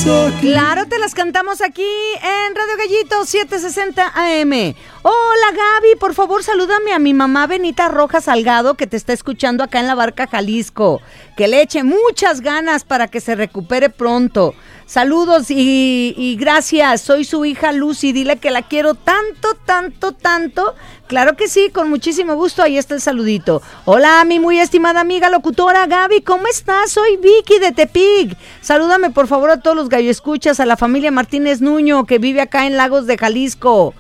Claro, te las cantamos aquí en Radio Gallito 760 AM. Hola Gaby, por favor salúdame a mi mamá Benita Rojas Salgado, que te está escuchando acá en La Barca, Jalisco. Que le eche muchas ganas para que se recupere pronto. Saludos y gracias, soy su hija Lucy, dile que la quiero tanto, tanto, tanto. Claro que sí, con muchísimo gusto, ahí está el saludito. Hola, mi muy estimada amiga locutora Gaby, ¿cómo estás? Soy Vicky de Tepic. Salúdame por favor a todos los galloescuchas, a la familia Martínez Nuño, que vive acá en Lagos de Jalisco.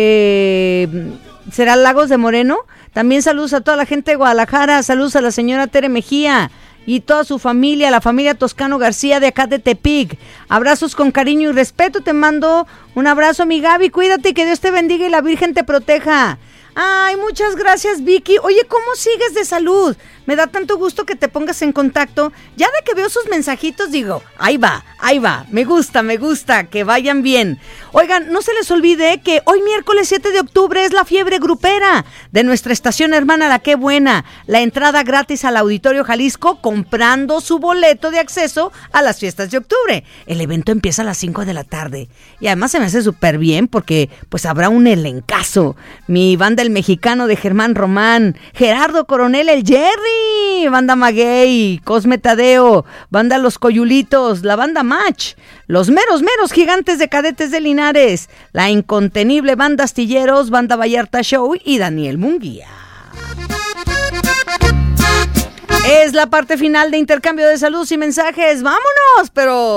¿Será Lagos de Moreno? También saludos a toda la gente de Guadalajara, saludos a la señora Tere Mejía y toda su familia, la familia Toscano García de acá de Tepic. Abrazos con cariño y respeto, te mando un abrazo, mi Gaby, cuídate y que Dios te bendiga y la Virgen te proteja. Ay, muchas gracias, Vicky. Oye, ¿cómo sigues de salud? Me da tanto gusto que te pongas en contacto. Ya de que veo sus mensajitos digo, ahí va, me gusta, que vayan bien. Oigan, no se les olvide que hoy miércoles 7 de octubre es la fiebre grupera de nuestra estación hermana La Qué Buena. La entrada gratis al Auditorio Jalisco comprando su boleto de acceso a las fiestas de octubre. El evento empieza a las 5 de la tarde y además se me hace súper bien porque pues habrá un elencazo. Mi banda El Mexicano de Germán Román, Gerardo Coronel el Jerry, banda Maguey, Cosme Tadeo, banda Los Coyulitos, la banda Match, los meros gigantes de Cadetes de Linares, la incontenible banda Astilleros, banda Vallarta Show y Daniel Munguía. Es la parte final de intercambio de saludos y mensajes. ¡Vámonos! Pero